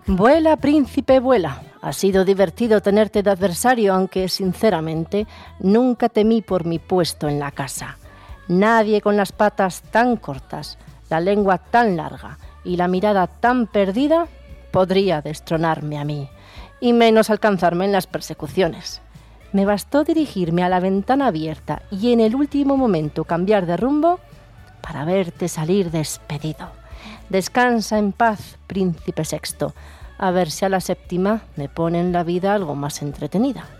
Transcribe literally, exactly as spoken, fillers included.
Vuela, príncipe, vuela. Ha sido divertido tenerte de adversario, aunque, sinceramente, nunca temí por mi puesto en la casa. Nadie con las patas tan cortas, la lengua tan larga y la mirada tan perdida podría destronarme a mí, y menos alcanzarme en las persecuciones. Me bastó dirigirme a la ventana abierta y en el último momento cambiar de rumbo para verte salir despedido. Descansa en paz, príncipe sexto. A ver si a la séptima me ponen la vida algo más entretenida.